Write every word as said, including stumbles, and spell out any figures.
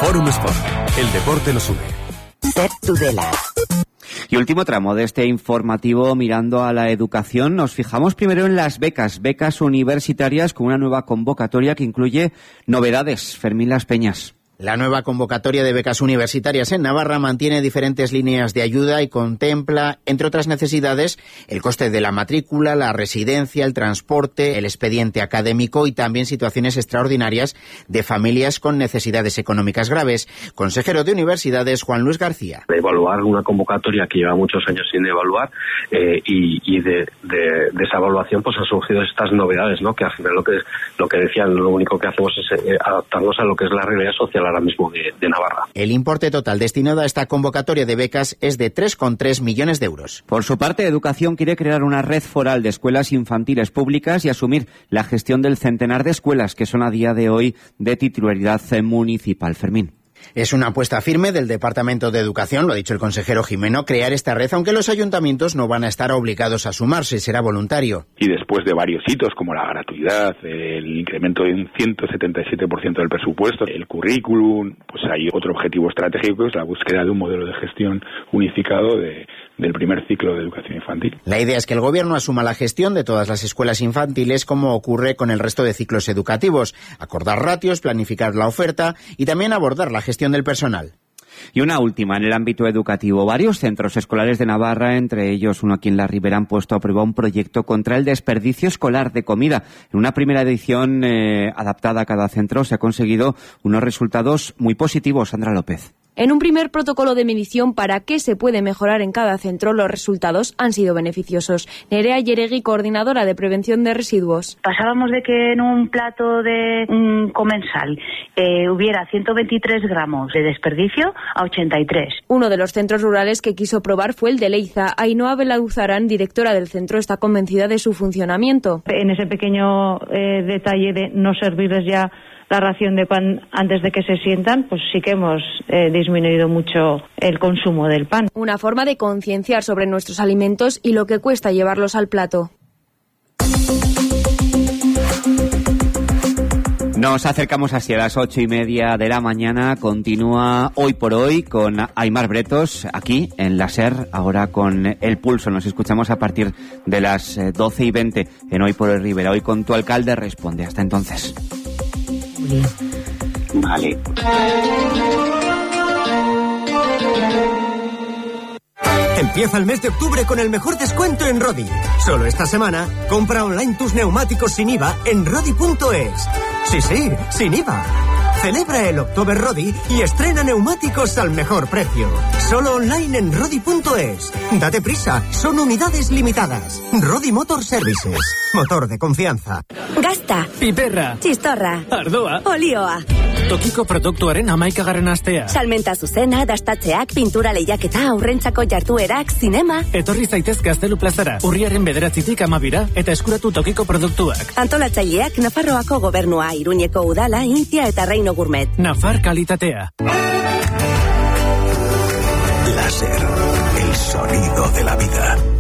Forum Sport. El deporte nos une. Pep Tudela. Y último tramo de este informativo mirando a la educación. Nos fijamos primero en las becas, becas universitarias con una nueva convocatoria que incluye novedades. Fermín Las Peñas. La nueva convocatoria de becas universitarias en Navarra mantiene diferentes líneas de ayuda y contempla, entre otras necesidades, el coste de la matrícula, la residencia, el transporte, el expediente académico y también situaciones extraordinarias de familias con necesidades económicas graves. Consejero de Universidades, Juan Luis García. De evaluar una convocatoria que lleva muchos años sin evaluar eh, y, y de, de, de esa evaluación pues han surgido estas novedades, ¿no? Que al final lo que, lo que decían, lo único que hacemos es eh, adaptarnos a lo que es la realidad social ahora mismo de, de Navarra. El importe total destinado a esta convocatoria de becas es de tres coma tres millones de euros. Por su parte, Educación quiere crear una red foral de escuelas infantiles públicas y asumir la gestión del centenar de escuelas que son a día de hoy de titularidad municipal. Fermín. Es una apuesta firme del Departamento de Educación, lo ha dicho el consejero Jimeno, crear esta red, aunque los ayuntamientos no van a estar obligados a sumarse, será voluntario. Y después de varios hitos como la gratuidad, el incremento de un ciento setenta y siete por ciento del presupuesto, el currículum, pues hay otro objetivo estratégico, es la búsqueda de un modelo de gestión unificado de, del primer ciclo de educación infantil. La idea es que el Gobierno asuma la gestión de todas las escuelas infantiles como ocurre con el resto de ciclos educativos, acordar ratios, planificar la oferta y también abordar la gestión del personal. Y una última, en el ámbito educativo. Varios centros escolares de Navarra, entre ellos uno aquí en La Ribera, han puesto a prueba un proyecto contra el desperdicio escolar de comida. En una primera edición eh, adaptada a cada centro se ha conseguido unos resultados muy positivos. Sandra López. En un primer protocolo de medición para qué se puede mejorar en cada centro, los resultados han sido beneficiosos. Nerea Yeregui, coordinadora de prevención de residuos. Pasábamos de que en un plato de un comensal eh, hubiera ciento veintitrés gramos de desperdicio a ochenta y tres. Uno de los centros rurales que quiso probar fue el de Leiza. Ainhoa Beladuzarán, directora del centro, está convencida de su funcionamiento. En ese pequeño eh, detalle de no servirles ya la ración de pan antes de que se sientan, pues sí que hemos eh, disminuido mucho el consumo del pan. Una forma de concienciar sobre nuestros alimentos y lo que cuesta llevarlos al plato. Nos acercamos así a las ocho y media de la mañana. Continúa Hoy por Hoy con Aimar Bretos aquí en la SER, ahora con El Pulso. Nos escuchamos a partir de las doce y veinte en Hoy por Hoy Rivera. Hoy con tu alcalde responde. Hasta entonces. Vale. Empieza el mes de octubre con el mejor descuento en Rodi. Solo esta semana, compra online tus neumáticos sin I V A en rodi punto es. Sí, sí, sin I V A. Celebra el October Rodi y estrena neumáticos al mejor precio. Solo online en rodi punto es. Date prisa, son unidades limitadas. Rodi Motor Services. Motor de confianza. Gazta. Piperra. Txistorra. Ardoa. Olioa. Tokiko produktuaren hamaikagarren astea. Salmenta zuzena, dastatzeak, pintura lehiaketa, aurrentzako jarduerak, zinema. Etorri zaitez Gaztelu plazara, urriaren bederatzitik amabira, eta eskuratu tokiko produktuak. Antolatzaileak Nafarroako gobernua, Iruñeko udala, Intia eta Reino Gourmet. Nafar kalitatea. Láser, el sonido de la vida.